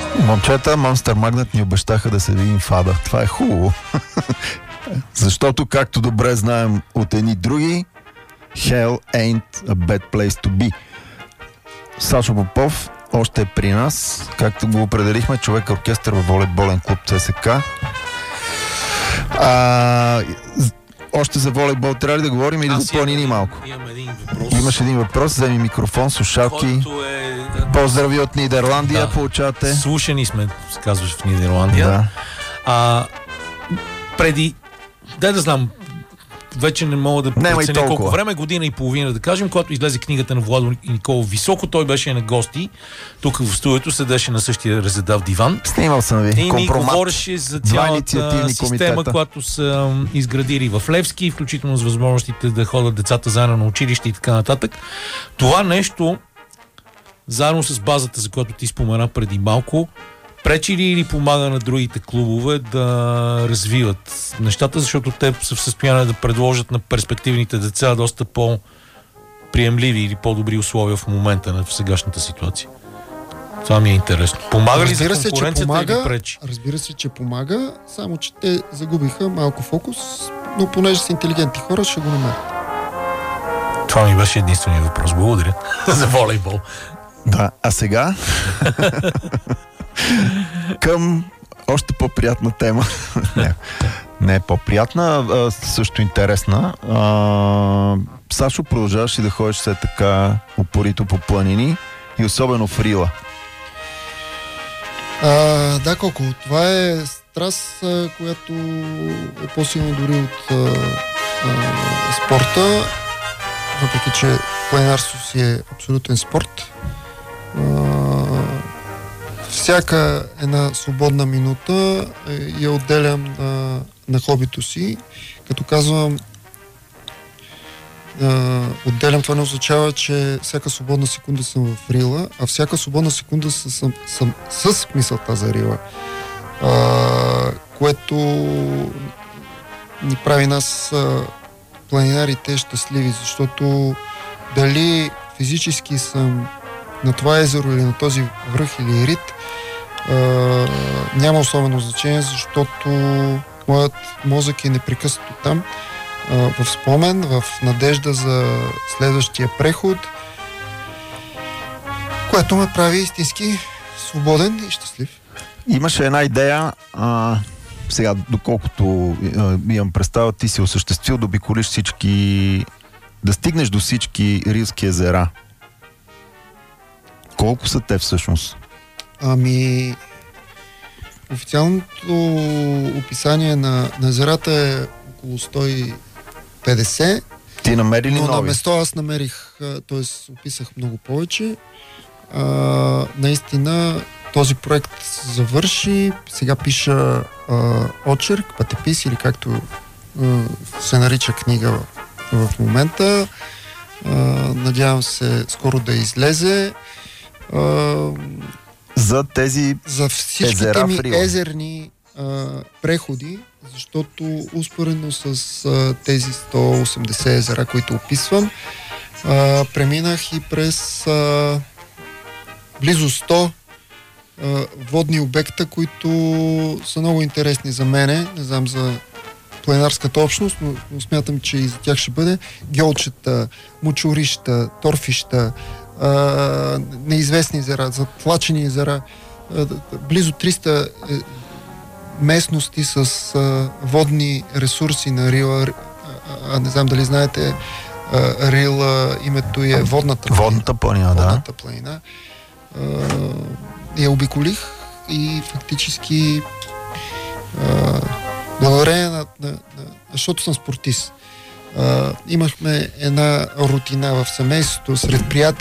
Момчета, Monster Magnet ни обещаха да се видим в Ада. Това е хубаво. Защото, както добре знаем от едни други, Hell ain't a bad place to be. Сашо Попов още е при нас. Както го определихме, човек-оркестър във волейболен клуб ЦСК. Още за волейбол трябва ли да говорим или за планини малко? Имам един въпрос. Имаш един въпрос, вземи микрофон, слушалки. Поздрави от Нидерландия, да. Получавате. Слушани сме, казваш, в Нидерландия. Да. Преди, да знам, вече не мога да преценя колко време, година и половина, да кажем, когато излезе книгата на Владо Николов Високо, той беше на гости, тук в студиото, седеше на същия резедав диван. Снимал съм ви. И ни говореше за цялата система, която са изградили в Левски, включително с възможностите да ходят децата заедно на училище и така нататък. Това нещо, заедно с базата, за която ти спомена преди малко, пречи ли или помага на другите клубове да развиват нещата, защото те са в състояние да предложат на перспективните деца доста по-приемливи или по-добри условия в момента, в сегашната ситуация? Това ми е интересно. Помага ли за конкуренцията или пречи? Разбира се, че помага, само че те загубиха малко фокус, но понеже са интелигентни хора, ще го намерят. Това ми беше единственият въпрос. Благодаря за волейбол. Да, а сега към още по-приятна тема. Не е по-приятна, също интересна. Сашо, продължаваш ли да ходиш все така упорито по планини и особено в Рила? Да, Коко, това е страст, която е по-силна дори от спорта, въпреки че планинарството си е абсолютен спорт. Всяка една свободна минута я отделям на хобито си. Като казвам отделям, това не означава, че всяка свободна секунда съм в Рила, а всяка свободна секунда съм с мисълта за Рила. Което ни прави нас планинарите щастливи, защото дали физически съм на това езеро или на този връх или рит, няма особено значение, защото моят мозък е непрекъснато там, в спомен, в надежда за следващия преход, което ме прави истински свободен и щастлив. Имаше една идея, сега, доколкото имам представа, ти си осъществил да обиколиш всички, да стигнеш до всички рилски езера. Колко са те всъщност? Официалното описание на езерата е около 150. Ти намери ли нови? Но на место аз намерих, т.е. описах много повече. Наистина този проект завърши. Сега пиша очерк, пътепис или както се нарича книга в момента. Надявам се скоро да излезе. За всичките ми езерни преходи, защото успоредно с тези 180 езера, които описвам, преминах и през близо 100 водни обекта, които са много интересни за мене. Не знам за планинарската общност, но смятам, че и за тях ще бъде. Гьолчета, мочурища, торфища, неизвестни езера, затлачени езера, близо 300 местности с водни ресурси на Рила. Не знам дали знаете, Рила, името е Водната планина. Водната планина, да. Водната планина. Я обиколих и фактически благодарение защото съм спортист. Имахме една рутина в семейството, сред приятели.